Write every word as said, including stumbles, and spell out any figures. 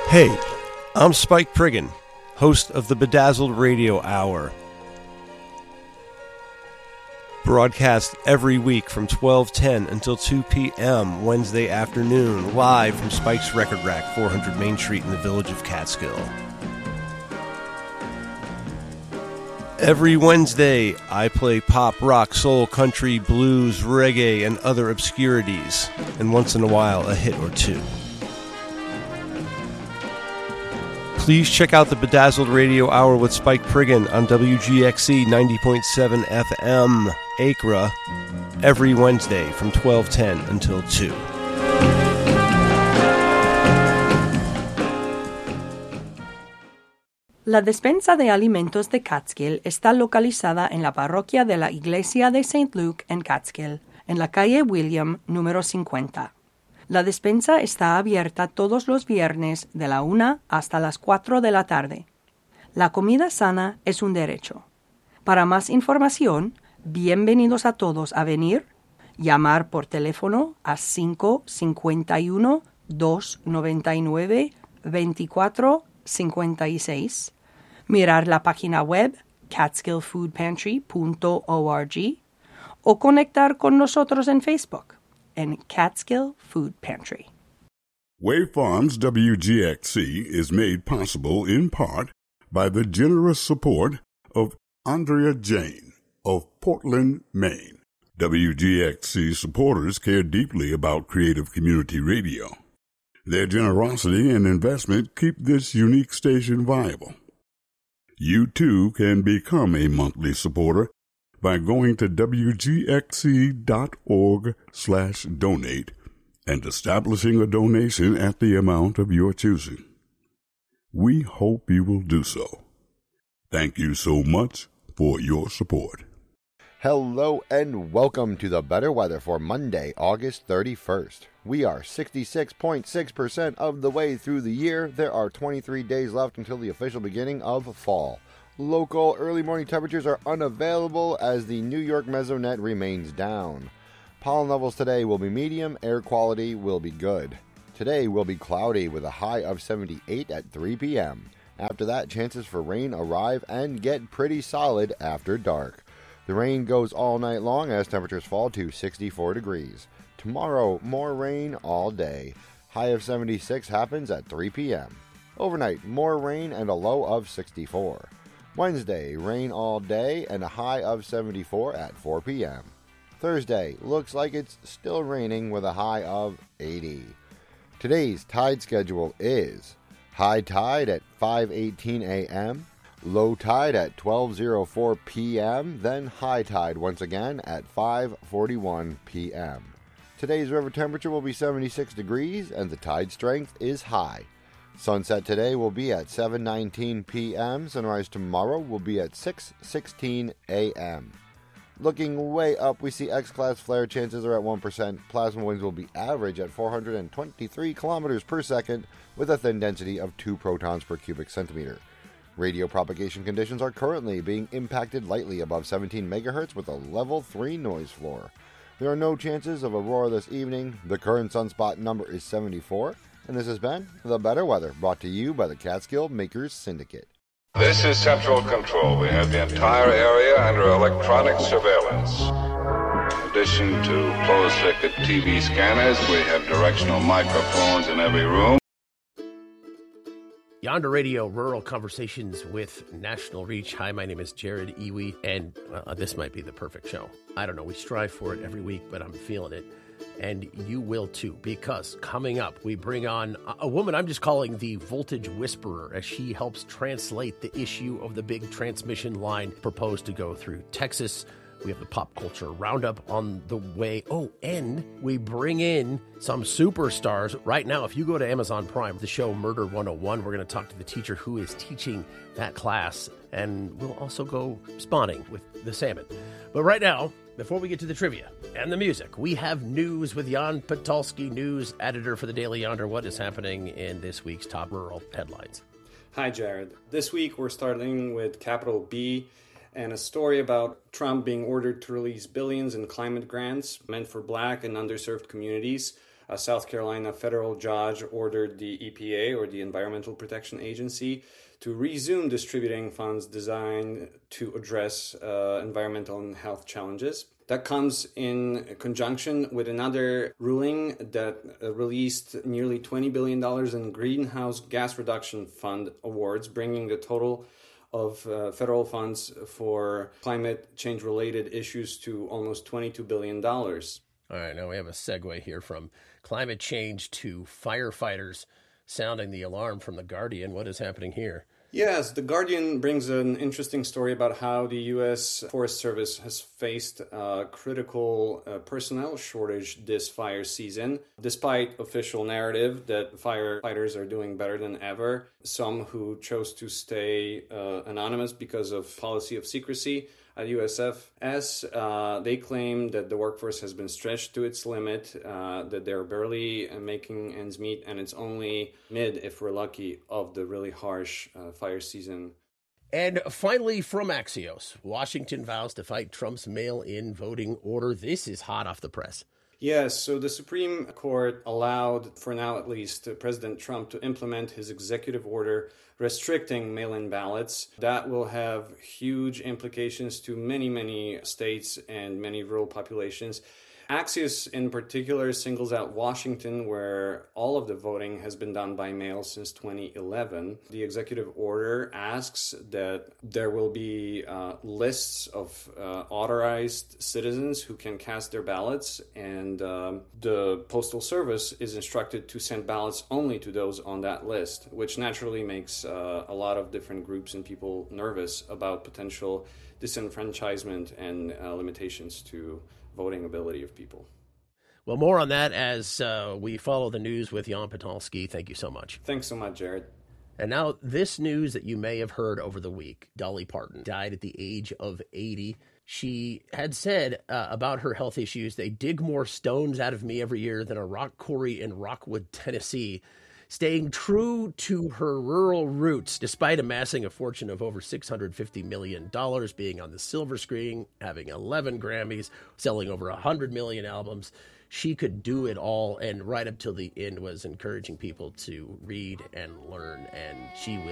Hey, I'm Spike Priggin, host of the Bedazzled Radio Hour. Broadcast every week from twelve ten until two p.m. Wednesday afternoon, live from Spike's Record Rack, four hundred Main Street in the village of Catskill. Every Wednesday, I play pop, rock, soul, country, blues, reggae, and other obscurities, and once in a while, a hit or two. Please check out the Bedazzled Radio Hour with Spike Priggin on W G X C ninety point seven F M, Acra, every Wednesday from twelve ten until two. La despensa de alimentos de Catskill está localizada en la parroquia de la Iglesia de Saint Luke en Catskill, en la calle William, número cincuenta. La despensa está abierta todos los viernes de la una hasta las cuatro de la tarde. La comida sana es un derecho. Para más información, bienvenidos a todos a venir, llamar por teléfono a cinco cinco uno, dos nueve nueve, dos cuatro cinco seis, mirar la página web catskill food pantry punto org o conectar con nosotros en Facebook en Catskill Food Pantry. Wave Farms W G X C is made possible in part by the generous support of Andrea Jane of Portland, Maine. W G X C supporters care deeply about creative community radio. Their generosity and investment keep this unique station viable. You too can become a monthly supporter by going to W G X C dot org slash donate and establishing a donation at the amount of your choosing. We hope you will do so. Thank you so much for your support. Hello and welcome to the better weather for Monday, August thirty-first. We are sixty-six point six percent of the way through the year. There are twenty-three days left until the official beginning of fall. Local early morning temperatures are unavailable as the New York mesonet remains down. Pollen levels today will be medium, air quality will be good. Today will be cloudy with a high of seventy-eight at three p.m. After that, chances for rain arrive and get pretty solid after dark. The rain goes all night long as temperatures fall to sixty-four degrees. Tomorrow, more rain all day. High of seventy-six happens at three p.m. Overnight, more rain and a low of sixty-four. Wednesday, rain all day and a high of seventy-four at four p.m. Thursday, looks like it's still raining with a high of eighty. Today's tide schedule is high tide at five eighteen a.m., low tide at twelve oh four p.m., then high tide once again at five forty-one p.m. Today's river temperature will be seventy-six degrees and the tide strength is high. Sunset today will be at seven nineteen p.m. Sunrise tomorrow will be at six sixteen a.m. Looking way up, we see X-class flare chances are at one percent. Plasma winds will be average at four hundred twenty-three kilometers per second with a thin density of two protons per cubic centimeter. Radio propagation conditions are currently being impacted lightly above seventeen megahertz with a level three noise floor. There are no chances of aurora this evening. The current sunspot number is seventy-four. And this has been The Better Weather, brought to you by the Catskill Makers Syndicate. This is Central Control. We have the entire area under electronic surveillance. In addition to closed-circuit T V scanners, we have directional microphones in every room. Yonder Radio, Rural Conversations with National Reach. Hi, my name is Jared Iwi, and uh, this might be the perfect show. I don't know, we strive for it every week, but I'm feeling it. And you will too, because coming up, we bring on a woman I'm just calling the Voltage Whisperer as she helps translate the issue of the big transmission line proposed to go through Texas. We have the pop culture roundup on the way. Oh, and we bring in some superstars. Right now, if you go to Amazon Prime, the show Murder one oh one, we're going to talk to the teacher who is teaching that class. And we'll also go spawning with the salmon. But right now, before we get to the trivia and the music, we have news with Jan Patulski, news editor for the Daily Yonder. What is happening in this week's top rural headlines? Hi, Jared. This week, we're starting with capital B and a story about Trump being ordered to release billions in climate grants meant for black and underserved communities. a South Carolina federal judge ordered the E P A, or the Environmental Protection Agency, to resume distributing funds designed to address uh, environmental and health challenges. That comes in conjunction with another ruling that uh, released nearly twenty billion dollars in Greenhouse Gas Reduction Fund awards, bringing the total of uh, federal funds for climate change-related issues to almost twenty-two billion dollars. All right, now we have a segue here from climate change to firefighters sounding the alarm from The Guardian. What is happening here? Yes, The Guardian brings an interesting story about how the U S Forest Service has faced a critical uh, personnel shortage this fire season. Despite official narrative that firefighters are doing better than ever, some who chose to stay uh, anonymous because of policy of secrecy at U S F S, uh, they claim that the workforce has been stretched to its limit, uh, that they're barely making ends meet, and it's only mid, if we're lucky, of the really harsh uh, fire season. And finally, from Axios, Washington vows to fight Trump's mail-in voting order. This is hot off the press. Yes, so the Supreme Court allowed, for now at least, President Trump to implement his executive order restricting mail-in ballots. That will have huge implications to many, many states and many rural populations. Axios in particular singles out Washington, where all of the voting has been done by mail since twenty eleven. The executive order asks that there will be uh, lists of uh, authorized citizens who can cast their ballots, and um, the Postal Service is instructed to send ballots only to those on that list, which naturally makes uh, a lot of different groups and people nervous about potential disenfranchisement and uh, limitations to voting ability of people. Well, more on that as uh, we follow the news with Jan Patalski. Thank you so much. Thanks so much, Jared. And now this news that you may have heard over the week. Dolly Parton died at the age of eighty. She had said uh, about her health issues, they dig more stones out of me every year than a rock quarry in Rockwood, Tennessee. Staying true to her rural roots, despite amassing a fortune of over six hundred fifty million dollars, being on the silver screen, having eleven Grammys, selling over one hundred million albums, she could do it all, and right up till the end was encouraging people to read and learn, and she will.